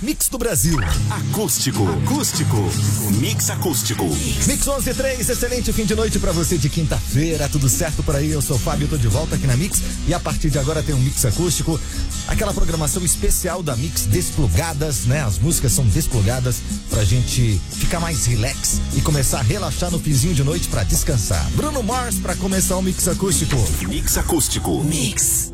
mix do Brasil. Acústico. Mix acústico. Mix 11:03, excelente fim de noite pra você de quinta-feira. Tudo certo por aí? Eu sou o Fábio, tô de volta aqui na Mix. E a partir de agora tem um mix acústico. Aquela programação especial da Mix Desplugadas, né? As músicas são desplugadas pra gente ficar mais relax e começar a relaxar no finzinho de noite pra descansar. Bruno Mars pra começar o mix acústico. Mix acústico. Mix.